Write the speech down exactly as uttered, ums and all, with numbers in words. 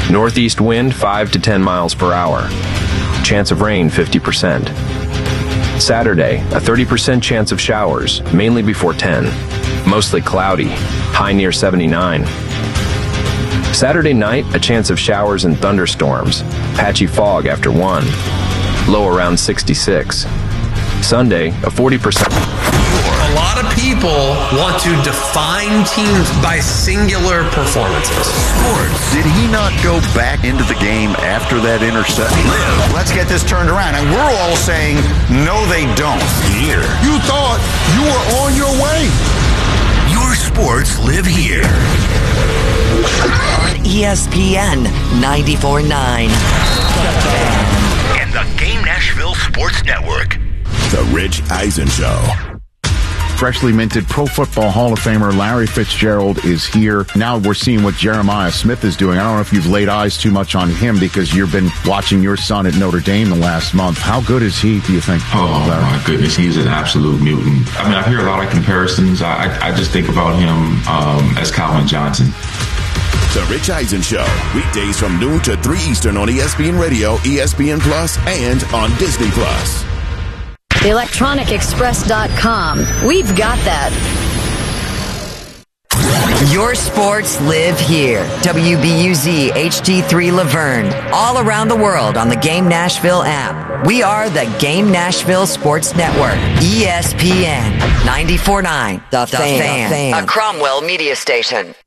Northeast wind five to ten miles per hour. Chance of rain fifty percent. Saturday, a thirty percent chance of showers, mainly before ten. Mostly cloudy, high near seventy-nine. Saturday night, a chance of showers and thunderstorms, patchy fog after one, low around sixty-six. Sunday, a forty percent. A lot of people want to define teams by singular performances. Sports. Did he not go back into the game after that interception? Live. Let's get this turned around. And we're all saying, no, they don't. Here. You thought you were on your way. Your sports live here. On E S P N ninety-four point nine. And the Game Nashville Sports Network. The Rich Eisen Show. Freshly minted Pro Football Hall of Famer Larry Fitzgerald is here. Now we're seeing what Jeremiah Smith is doing. I don't know if you've laid eyes too much on him because you've been watching your son at Notre Dame the last month. How good is he, do you think? Oh, Larry? my goodness. He's an absolute mutant. I mean, I hear a lot of comparisons. I, I, I just think about him um, as Calvin Johnson. The Rich Eisen Show. Weekdays from noon to three Eastern on E S P N Radio, E S P N Plus, and on Disney Plus. electronic express dot com. We've got that. Your sports live here. W B U Z H D three Laverne. All around the world on the Game Nashville app. We are the Game Nashville Sports Network. E S P N ninety-four point nine. The, the Fan. Fan. A Cromwell media station.